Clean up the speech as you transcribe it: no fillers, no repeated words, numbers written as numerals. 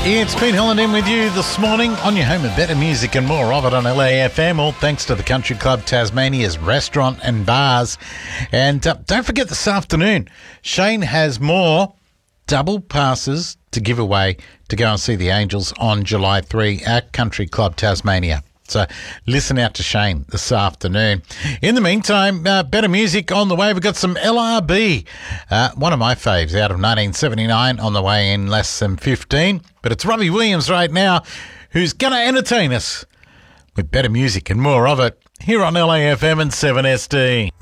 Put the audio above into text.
It's Pete Holland in with you this morning on your home of better music and more of it on LAFM, all thanks to the Country Club Tasmania's restaurant and bars. And don't forget this afternoon, Shane has more double passes to give away to go and see the Angels on July 3 at Country Club Tasmania. So listen out to Shane this afternoon. In the meantime, better music on the way. We've got some LRB, one of my faves out of 1979 on the way in less than 15. But it's Robbie Williams right now who's going to entertain us with better music and more of it here on LAFM and 7SD.